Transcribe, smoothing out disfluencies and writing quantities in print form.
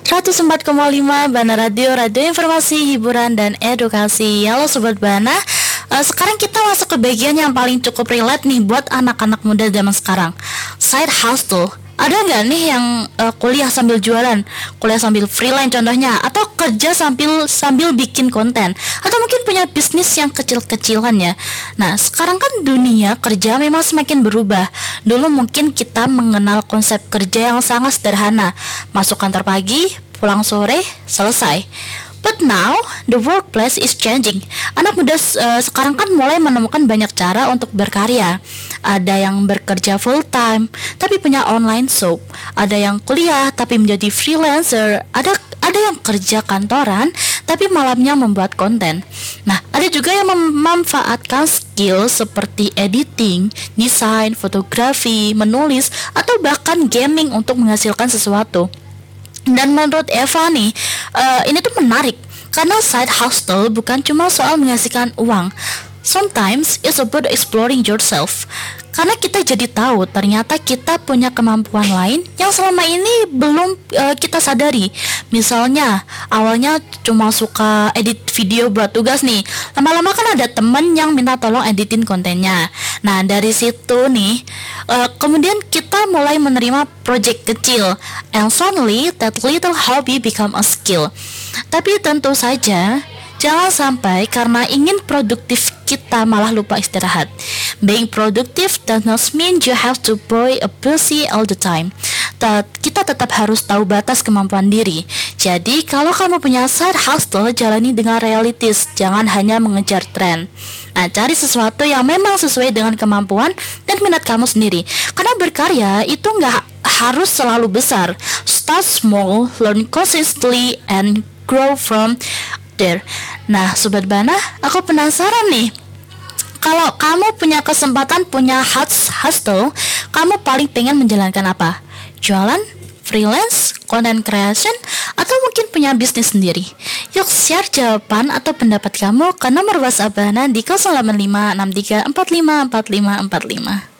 104,5 Bana Radio, radio informasi, hiburan, dan edukasi. Halo Sobat Bana, sekarang kita masuk ke bagian yang paling cukup relate nih buat anak-anak muda zaman sekarang. Side hustle. Ada nggak nih yang kuliah sambil jualan, kuliah sambil freelance contohnya, atau kerja sambil bikin konten, atau mungkin punya bisnis yang kecil-kecilan ya. Nah, sekarang kan dunia kerja memang semakin berubah. Dulu mungkin kita mengenal konsep kerja yang sangat sederhana, masuk kantor pagi, pulang sore, selesai. But now, the workplace is changing. Anak muda sekarang kan mulai menemukan banyak cara untuk berkarya. Ada yang bekerja full time, tapi punya online shop. Ada yang kuliah, tapi menjadi freelancer. Ada yang kerja kantoran, tapi malamnya membuat konten. Nah, ada juga yang memanfaatkan skill seperti editing, desain, fotografi, menulis, atau bahkan gaming untuk menghasilkan sesuatu. Dan menurut Eva nih, ini tuh menarik karena side hustle bukan cuma soal menghasilkan uang. Sometimes it's about exploring yourself. Karena kita jadi tahu ternyata kita punya kemampuan lain yang selama ini belum kita sadari. Misalnya awalnya cuma suka edit video buat tugas nih, lama-lama kan ada temen yang minta tolong editin kontennya. Nah dari situ nih kemudian kita mulai menerima project kecil, and suddenly that little hobby become a skill. Tapi tentu saja jangan sampai karena ingin produktif kita malah lupa istirahat. Being productive does not mean you have to be busy all the time. Kita tetap harus tahu batas kemampuan diri. Jadi kalau kamu punya side hustle, jalani dengan realistis, jangan hanya mengejar tren. Nah, cari sesuatu yang memang sesuai dengan kemampuan dan minat kamu sendiri. Karena berkarya itu nggak harus selalu besar. Start small, learn consistently, and grow from there. Nah, Sobat Bana, aku penasaran nih. Kalau kamu punya kesempatan punya hustle, kamu paling pengen menjalankan apa? Jualan, freelance, content creation, atau mungkin punya bisnis sendiri? Yuk share jawaban atau pendapat kamu ke nomor WhatsApp Bana di 08563454545.